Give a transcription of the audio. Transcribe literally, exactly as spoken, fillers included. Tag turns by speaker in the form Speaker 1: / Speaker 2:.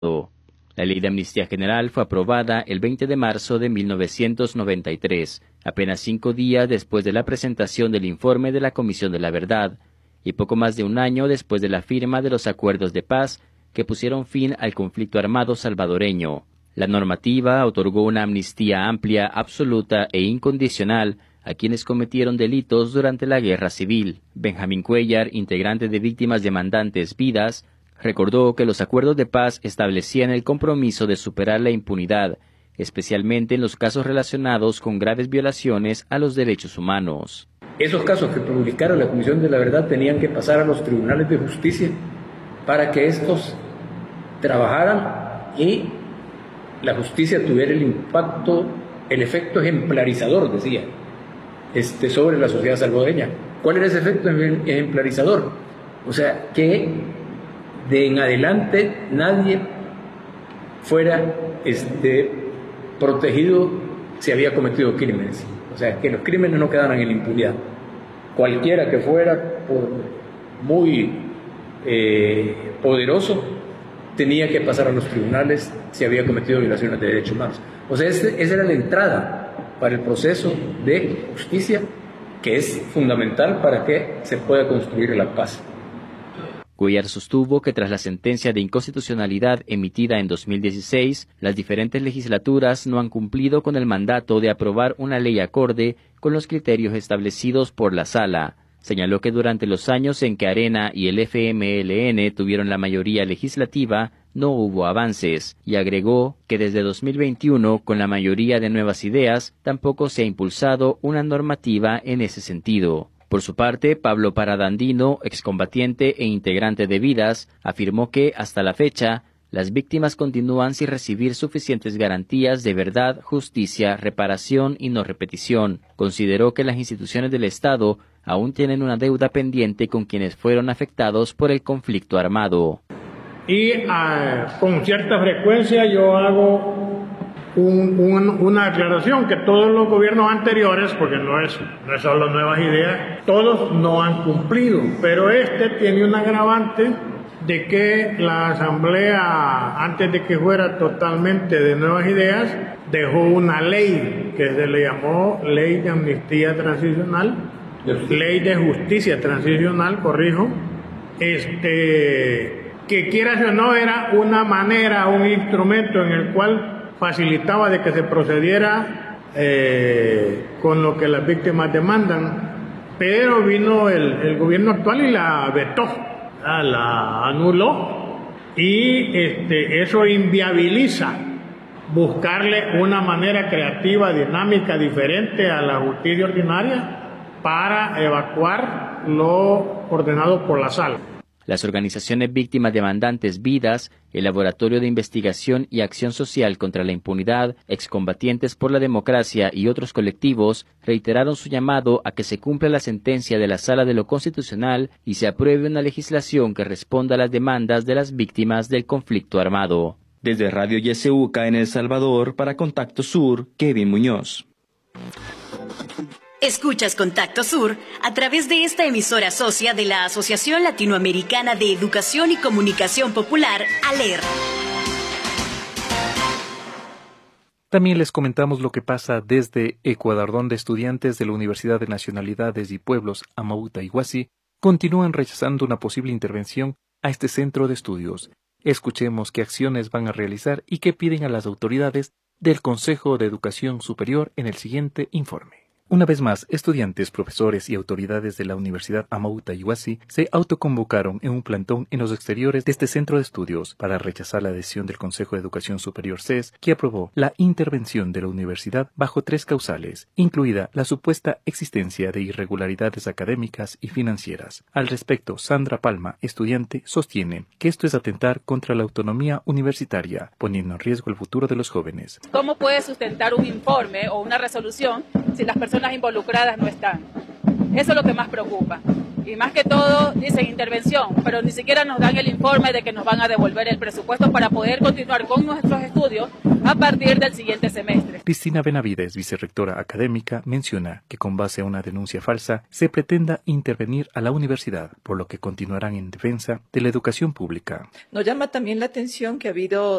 Speaker 1: La Ley de Amnistía General fue aprobada el veinte de marzo de mil novecientos noventa y tres, apenas cinco días después de la presentación del informe de la Comisión de la Verdad, y poco más de un año después de la firma de los acuerdos de paz que pusieron fin al conflicto armado salvadoreño. La normativa otorgó una amnistía amplia, absoluta e incondicional a quienes cometieron delitos durante la guerra civil. Benjamín Cuellar, integrante de Víctimas Demandantes Vidas, recordó que los acuerdos de paz establecían el compromiso de superar la impunidad, especialmente en los casos relacionados con graves violaciones a los derechos humanos.
Speaker 2: Esos casos que publicara la Comisión de la Verdad tenían que pasar a los tribunales de justicia para que estos trabajaran y la justicia tuviera el impacto, el efecto ejemplarizador, decía, este, sobre la sociedad salvadoreña. ¿Cuál era ese efecto ejemplarizador? O sea, que de en adelante nadie fuera este, protegido si había cometido crímenes. O sea, que los crímenes no quedaran en la impunidad. Cualquiera que fuera, por muy eh, poderoso, tenía que pasar a los tribunales si había cometido violaciones de derechos humanos. O sea, ese, esa era la entrada para el proceso de justicia, que es fundamental para que se pueda construir la paz.
Speaker 1: Cuellar sostuvo que tras la sentencia de inconstitucionalidad emitida en dos mil dieciséis, las diferentes legislaturas no han cumplido con el mandato de aprobar una ley acorde con los criterios establecidos por la Sala. Señaló que durante los años en que Arena y el F M L N tuvieron la mayoría legislativa, no hubo avances, y agregó que desde dos mil veintiuno, con la mayoría de Nuevas Ideas, tampoco se ha impulsado una normativa en ese sentido. Por su parte, Pablo Parada Andino, excombatiente e integrante de Vidas, afirmó que, hasta la fecha, las víctimas continúan sin recibir suficientes garantías de verdad, justicia, reparación y no repetición. Consideró que las instituciones del Estado aún tienen una deuda pendiente con quienes fueron afectados por el conflicto armado.
Speaker 3: Y uh, con cierta frecuencia yo hago Un, un, una aclaración que todos los gobiernos anteriores, porque no es, no es solo Nuevas Ideas, todos no han cumplido, pero este tiene un agravante de que la Asamblea, antes de que fuera totalmente de Nuevas Ideas, dejó una ley que se le llamó Ley de Amnistía Transicional, Ley de Justicia Transicional, corrijo, este, que quieras o no era una manera, un instrumento en el cual facilitaba de que se procediera eh, con lo que las víctimas demandan, pero vino el, el gobierno actual y la vetó, la anuló, y este, eso inviabiliza buscarle una manera creativa, dinámica, diferente a la justicia ordinaria para evacuar lo ordenado por la Sala.
Speaker 1: Las organizaciones Víctimas Demandantes Vidas, el Laboratorio de Investigación y Acción Social contra la Impunidad, Excombatientes por la Democracia y otros colectivos reiteraron su llamado a que se cumpla la sentencia de la Sala de lo Constitucional y se apruebe una legislación que responda a las demandas de las víctimas del conflicto armado.
Speaker 4: Desde Radio Y S U K en El Salvador, para Contacto Sur, Kevin Muñoz.
Speaker 5: Escuchas Contacto Sur a través de esta emisora socia de la Asociación Latinoamericana de Educación y Comunicación Popular, ALER.
Speaker 6: También les comentamos lo que pasa desde Ecuador, donde estudiantes de la Universidad de Nacionalidades y Pueblos, Amauta y Huasi, continúan rechazando una posible intervención a este centro de estudios. Escuchemos qué acciones van a realizar y qué piden a las autoridades del Consejo de Educación Superior en el siguiente informe. Una vez más, estudiantes, profesores y autoridades de la Universidad Amauta y Huasi se autoconvocaron en un plantón en los exteriores de este centro de estudios para rechazar la decisión del Consejo de Educación Superior C E S, que aprobó la intervención de la universidad bajo tres causales, incluida la supuesta existencia de irregularidades académicas y financieras. Al respecto, Sandra Palma, estudiante, sostiene que esto es atentar contra la autonomía universitaria, poniendo en riesgo el futuro de los jóvenes.
Speaker 7: ¿Cómo puede sustentar un informe o una resolución si las personas involucradas no están? Eso es lo que más preocupa. Y más que todo dicen intervención, pero ni siquiera nos dan el informe de que nos van a devolver el presupuesto para poder continuar con nuestros estudios a partir del siguiente semestre.
Speaker 6: Cristina Benavides, vicerrectora académica, menciona que con base a una denuncia falsa se pretenda intervenir a la universidad, por lo que continuarán en defensa de la educación pública.
Speaker 8: Nos llama también la atención que ha habido